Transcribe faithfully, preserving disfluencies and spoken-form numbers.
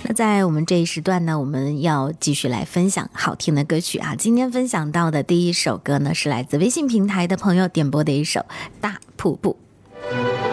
那在我们这一时段呢，我们要继续来分享好听的歌曲啊。今天分享到的第一首歌呢，是来自微信平台的朋友点播的一首《大瀑布》。